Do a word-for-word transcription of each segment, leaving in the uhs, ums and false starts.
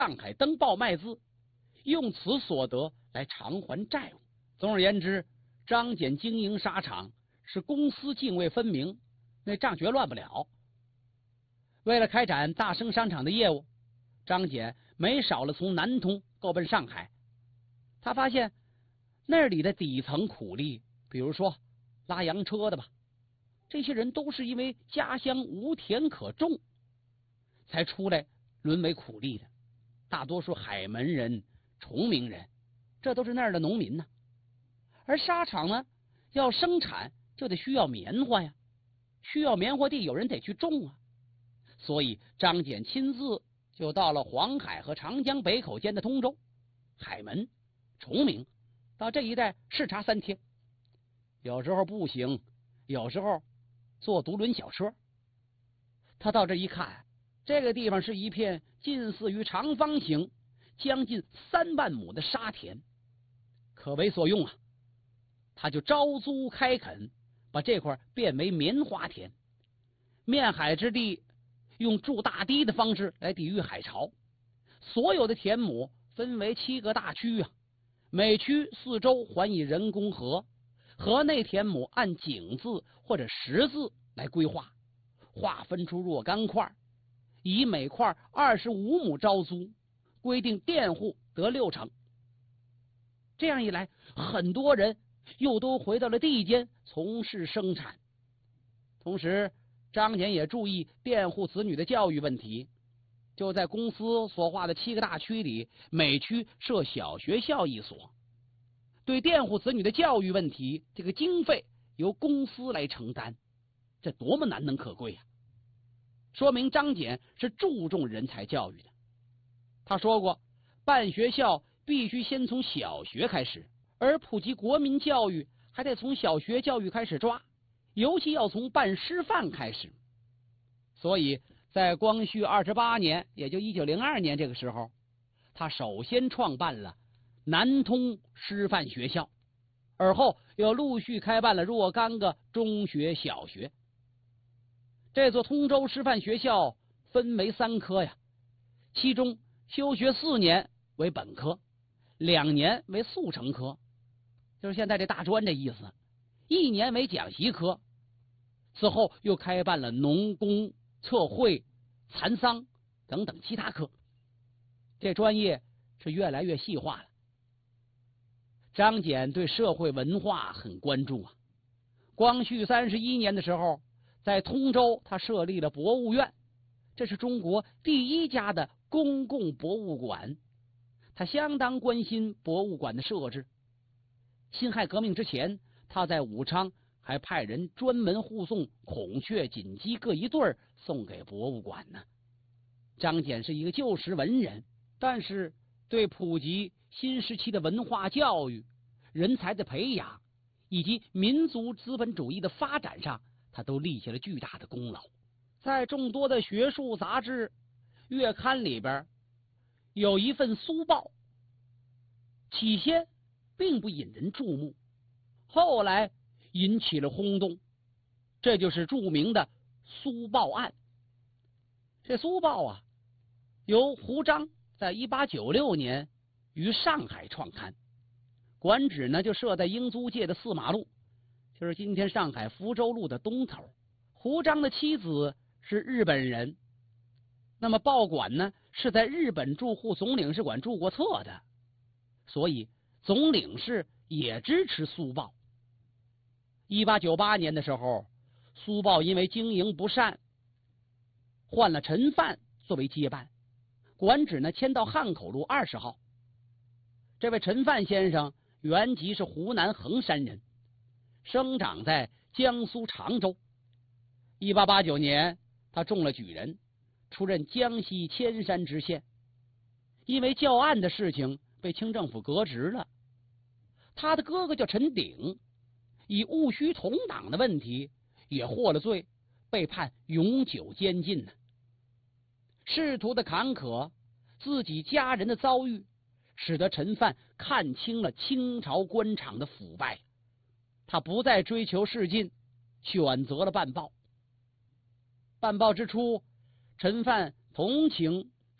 上海登报卖字，用此所得来偿还债务。总而言之，张謇经营纱厂是公私泾渭分明，那账绝乱不了。为了开展大生商场的业务，张謇没少了从南通够奔上海。他发现那里的底层苦力，比如说拉洋车的吧，这些人都是因为家乡无田可种才出来沦为苦力的，大多数海门人、崇明人，这都是那儿的农民呢。而纱厂呢，要生产就得需要棉花呀，需要棉花地，有人得去种啊。所以张謇亲自就到了黄海和长江北口间的通州、海门、崇明，到这一带视察三天，有时候步行，有时候坐独轮小车。他到这一看，这个地方是一片近似于长方形、将近三万亩的沙田，可为所用啊。他就招租开垦，把这块变为棉花田。面海之地用筑大堤的方式来抵御海潮，所有的田亩分为七个大区啊，每区四周环以人工河，河内田亩按井字或者十字来规划，划分出若干块，以每块二十五亩招租，规定佃户得六成。这样一来，很多人又都回到了地间从事生产。同时，张謇也注意佃户子女的教育问题，就在公司所划的七个大区里，每区设小学校一所。对佃户子女的教育问题，这个经费由公司来承担，这多么难能可贵啊！说明张謇是注重人才教育的。他说过，办学校必须先从小学开始，而普及国民教育还得从小学教育开始抓，尤其要从办师范开始。所以在光绪二十八年，也就一九零二年这个时候，他首先创办了南通师范学校，而后又陆续开办了若干个中学、小学。这座通州师范学校分为三科呀，其中修学四年为本科，两年为速成科，就是现在这大专这意思，一年为讲习科。此后又开办了农工、测绘、蚕桑等等其他科，这专业是越来越细化了。张謇对社会文化很关注啊。光绪三十一年的时候，在通州他设立了博物院，这是中国第一家的公共博物馆。他相当关心博物馆的设置。辛亥革命之前，他在武昌还派人专门护送孔雀、锦鸡各一对送给博物馆呢。张謇是一个旧时文人，但是对普及新时期的文化教育、人才的培养以及民族资本主义的发展上，他都立下了巨大的功劳。在众多的学术杂志、月刊里边，有一份苏报，起先并不引人注目，后来引起了轰动，这就是著名的苏报案。这苏报啊，由胡章在一八九六年于上海创刊，馆址呢就设在英租界的四马路，就是今天上海福州路的东头。胡章的妻子是日本人，那么报馆呢是在日本驻沪总领事馆注过册的，所以总领事也支持苏报。一八九八年的时候，苏报因为经营不善，换了陈范作为接班，馆址呢迁到汉口路二十号。这位陈范先生原籍是湖南衡山人，生长在江苏常州。一八八九年，他中了举人，出任江西铅山知县，因为教案的事情被清政府革职了。他的哥哥叫陈鼎，以戊戌同党的问题也获了罪，被判永久监禁呢。仕途的坎坷，自己家人的遭遇，使得陈范看清了清朝官场的腐败，他不再追求仕进，选择了办报。办报之初，陈范同情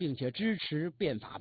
并且支持变法